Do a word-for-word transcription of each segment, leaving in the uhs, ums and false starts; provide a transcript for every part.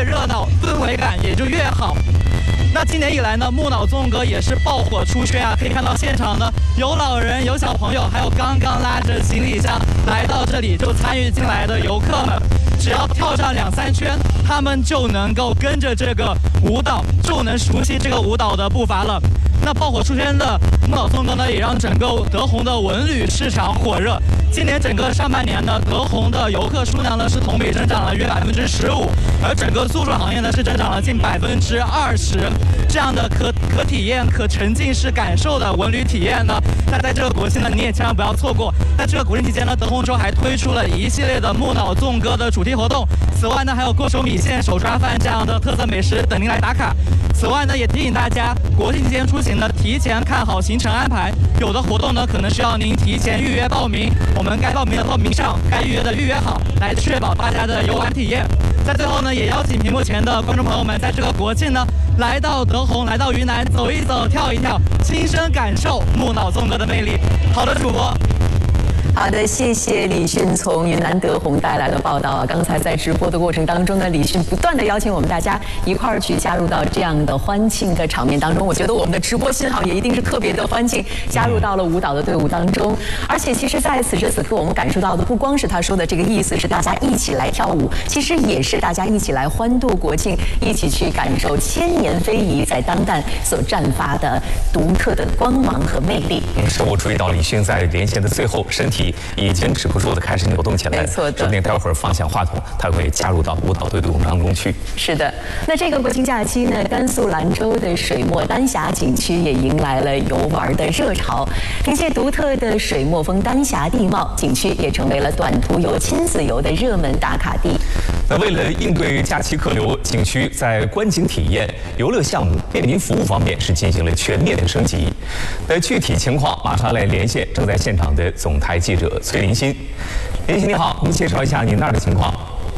热闹，氛围感也就越好。那今年以来呢，木脑纵歌也是爆火出圈啊！可以看到现场呢，有老人，有小朋友，还有刚刚拉着行李箱来到这里就参与进来的游客们，只要跳上两三圈，他们就能够跟着这个舞蹈，就能熟悉这个舞蹈的步伐了。那爆火出圈的木脑纵歌呢，也让整个德宏的文旅市场火热。今年整个上半年呢，德宏的游客数量呢是同比增长了约百分之十五，而整个住宿行业呢是增长了近百分之二十。这样的可可体验、可沉浸式感受的文旅体验呢，那在这个国庆呢，你也千万不要错过。在这个国庆期间呢，德宏州还推出了一系列的木脑纵歌的主题活动。此外呢，还有过手米线、手抓饭这样的特色美食等您来打卡。此外呢，也提醒大家，国庆期间出行呢，提前看好行程安排。有的活动呢，可能需要您提前预约报名，我们该报名的报名上，该预约的预约好，来确保大家的游玩体验。在最后呢，也邀请屏幕前的观众朋友们，在这个国庆呢，来到德宏，来到云南，走一走，跳一跳，亲身感受木脑纵歌的魅力。好的，主播。 好的，谢谢李迅从云南德宏带来的报道啊。刚才在直播的过程当中呢，李迅不断的邀请我们大家一块儿去加入到这样的欢庆的场面当中。我觉得我们的直播信号也一定是特别的欢庆，加入到了舞蹈的队伍当中。而且其实在此时此刻，我们感受到的不光是他说的这个意思，是大家一起来跳舞，其实也是大家一起来欢度国庆，一起去感受千年非遗在当代所绽发的独特的光芒和魅力。 嗯，是我注意到李迅在连线的最后，身体已经止不住的开始扭动起来， 没错的。 说不定待会儿放下话筒，他会加入到舞蹈队伍当中去。 是的，那这个国庆假期呢，甘肃兰州的水墨丹霞景区也迎来了游玩的热潮。凭借独特的水墨风丹霞地貌，景区也成为了短途游、亲子游的热门打卡地。 那为了应对假期客流，景区在观景体验、游乐项目、便民服务方面是进行了全面的升级。那具体情况，马上来连线正在现场的总台记者崔林鑫。林鑫你好，您介绍一下您那儿的情况。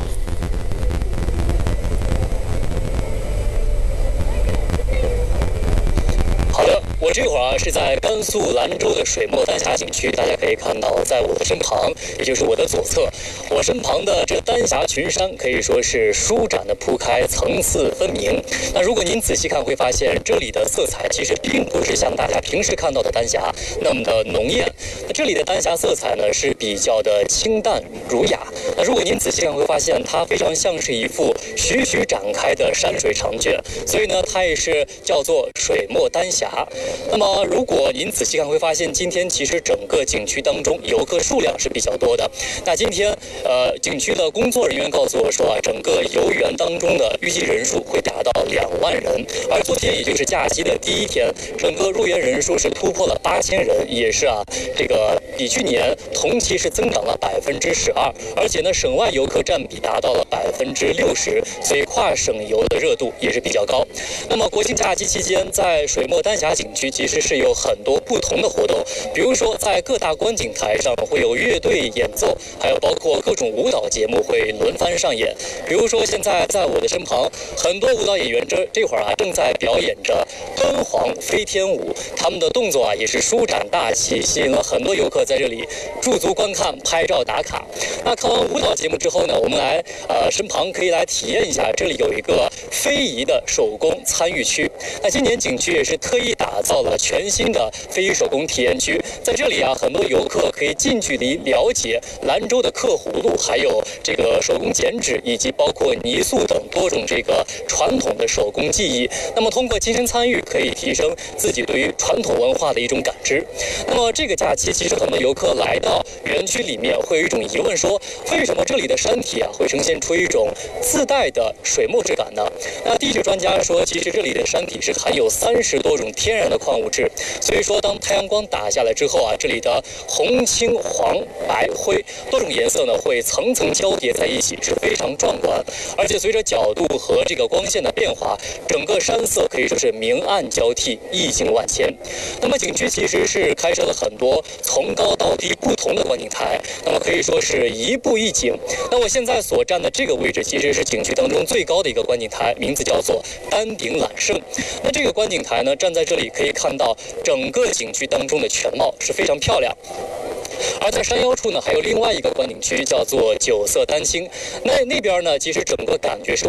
我这会儿啊是在甘肃兰州的水墨丹霞景区，大家可以看到，在我的身旁，也就是我的左侧，我身旁的这丹霞群山可以说是舒展的铺开，层次分明。那如果您仔细看，会发现这里的色彩其实并不是像大家平时看到的丹霞那么的浓艳。那这里的丹霞色彩呢是比较的清淡儒雅。那如果您仔细看，会发现它非常像是一幅徐徐展开的山水长卷，所以呢，它也是叫做水墨丹霞。那么，如果您仔细看，会发现今天其实整个景区当中游客数量是比较多的。那今天，呃，景区的工作人员告诉我说啊，整个游园当中的预计人数会达到两万人。而昨天，也就是假期的第一天，整个入园人数是突破了八千人，也是啊，这个比去年同期是增长了百分之十二，而且呢，省外游客占比达到了百分之六十，所以跨省游的热度也是比较高。那么国庆假期期间，在水墨丹霞景区其实是有很多不同的活动，比如说在各大观景台上会有乐队演奏，还有包括各种舞蹈节目会轮番上演。比如说现在在我的身旁，很多舞蹈演员这这会儿啊正在表演着敦煌飞天舞，他们的动作啊也是舒展大气，吸引了很多游客在这里驻足观看、拍照打卡。那看完舞蹈节目之后呢，我们来呃身旁可以来体验一下，这里有一个非遗的手工参与区。那今年景区也是特意打造了全新的非遗手工体验区，在这里啊，很多游客可以近距离了解兰州的刻葫芦，还有这个手工剪纸，以及包括泥塑等多种这个传统的手工技艺。那么通过亲身参与，可以提升自己对于传统文化的一种感知。那么这个假期，其实很多游客来到园区里面，会有一种疑问说，为什么这里的山体啊会呈现出一种自带的水墨质感呢？那地质专家说，其实这里的山体是含有三十多种天然的矿物质，所以说当太阳光打下来之后啊，这里的红、青、黄、白、灰多种颜色呢会层层交叠在一起，是非常壮观。而且随着角度和这个光线的变化，整个山色可以说是明暗交替，意境万千。那么景区其实是开设了很多从高到低不同的观景台，那么可以说是一步一景。那我现在所站的这个位置其实是景区当中最高的一个观景台，名字叫做丹顶揽胜。那这个观景台呢，站在这里可以看到整个景区当中的全貌，是非常漂亮。而在山腰处呢，还有另外一个观景区，叫做九色丹青。那那边呢，其实整个感觉是